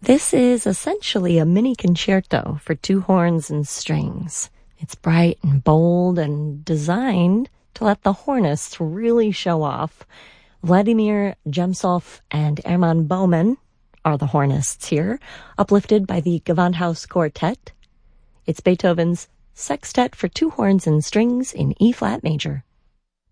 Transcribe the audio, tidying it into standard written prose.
This is essentially a mini concerto for two horns and strings. It's bright and bold and designed to let the hornists really show off. Vladimir Jemsov and Hermann Baumann are the hornists here, uplifted by the Gewandhaus Quartet. It's Beethoven's Sextet for two horns and strings in E-flat major.